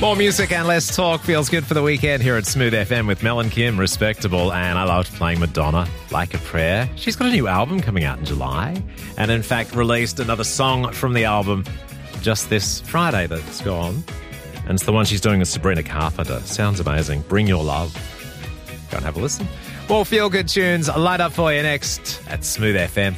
More music and less talk feels good for the weekend here at Smooth FM with Mel and Kim, Respectable, and I loved playing Madonna, Like a Prayer. She's got a new album coming out in July, and in fact released another song from the album just this Friday that's gone, and it's the one she's doing with Sabrina Carpenter. Sounds amazing. Bring Your Love. Go and have a listen. More feel-good tunes light up for you next at Smooth FM.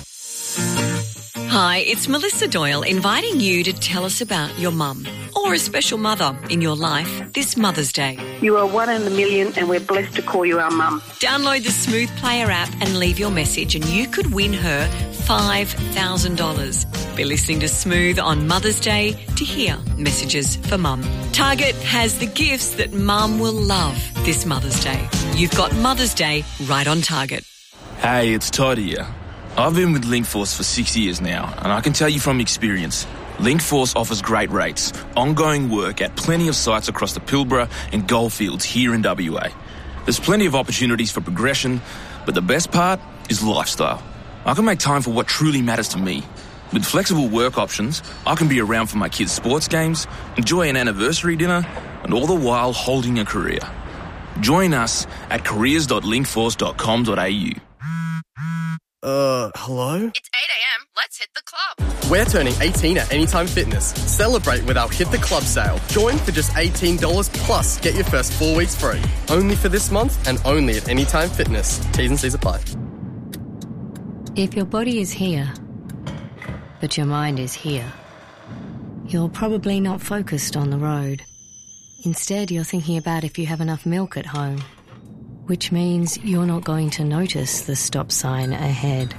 Hi, it's Melissa Doyle inviting you to tell us about your mum or a special mother in your life this Mother's Day. You are one in a million and we're blessed to call you our mum. Download the Smooth Player app and leave your message and you could win her $5,000. Be listening to Smooth on Mother's Day to hear messages for mum. Target has the gifts that mum will love this Mother's Day. You've got Mother's Day right on target. Hey, it's Todd here. I've been with Linkforce for 6 years now, and I can tell you from experience, Linkforce offers great rates, ongoing work at plenty of sites across the Pilbara and Goldfields here in WA. There's plenty of opportunities for progression, but the best part is lifestyle. I can make time for what truly matters to me. With flexible work options, I can be around for my kids' sports games, enjoy an anniversary dinner, and all the while holding a career. Join us at careers.linkforce.com.au. Hello? It's 8 a.m. Let's hit the club. We're turning 18 at Anytime Fitness. Celebrate with our Hit the Club sale. Join for just $18 plus get your first 4 weeks free. Only for this month and only at Anytime Fitness. T's and C's apply. If your body is here, but your mind is here, you're probably not focused on the road. Instead, you're thinking about if you have enough milk at home, which means you're not going to notice the stop sign ahead.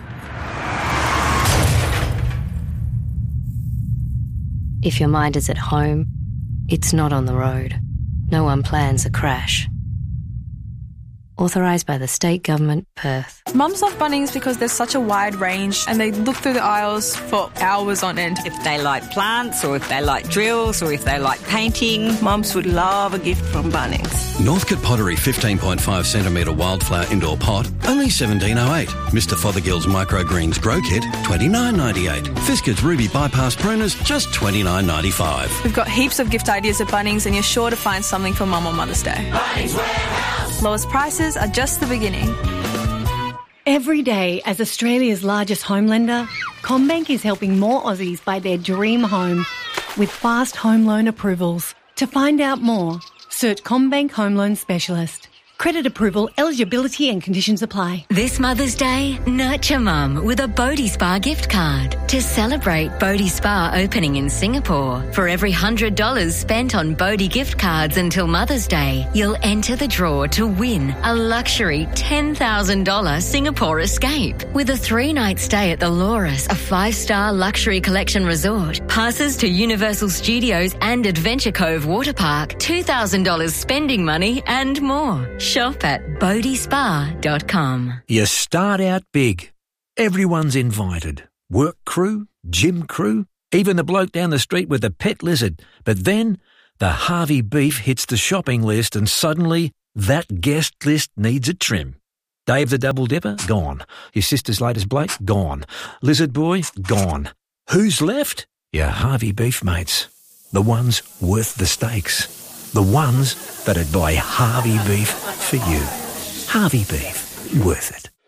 If your mind is at home, it's not on the road. No one plans a crash. Authorised by the State Government, Perth. Mums love Bunnings because there's such a wide range and they look through the aisles for hours on end. If they like plants or if they like drills or if they like painting, mums would love a gift from Bunnings. Northcote Pottery 15.5 centimetre wildflower indoor pot, only $17.08. Mr Fothergill's microgreens grow kit, $29.98. Fiskard's Ruby bypass pruners, just $29.95. We've got heaps of gift ideas at Bunnings and you're sure to find something for Mum on Mother's Day. Bunnings Warehouse. Lowest prices are just the beginning. Every day, as Australia's largest home lender, CommBank is helping more Aussies buy their dream home with fast home loan approvals. To find out more, search CommBank Home Loan Specialist. Credit approval, eligibility and conditions apply. This Mother's Day, nurture Mum with a Bodhi Spa gift card. To celebrate Bodhi Spa opening in Singapore, for every $100 spent on Bodhi gift cards until Mother's Day, you'll enter the draw to win a luxury $10,000 Singapore escape. With a 3-night stay at the Loris, a 5-star luxury collection resort, passes to Universal Studios and Adventure Cove Water Park, $2,000 spending money and more. Shop at bodhispa.com. You start out big. Everyone's invited. Work crew, gym crew, even the bloke down the street with the pet lizard. But then the Harvey beef hits the shopping list and suddenly that guest list needs a trim. Dave the Double Dipper? Gone. His sister's latest Blake? Gone. Lizard Boy? Gone. Who's left? Your Harvey beef mates. The ones worth the stakes. The ones that'd buy Harvey beef for you. Harvey beef. Worth it.